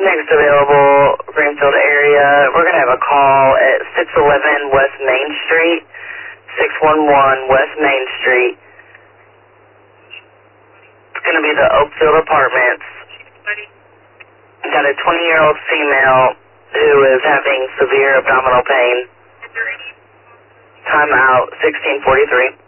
Next available Greenfield area, we're going to have a call at 611 West Main Street, 611 West Main Street. It's going to be the Oakfield Apartments. Got a 20-year-old female who is having severe abdominal pain. Time out, 1643.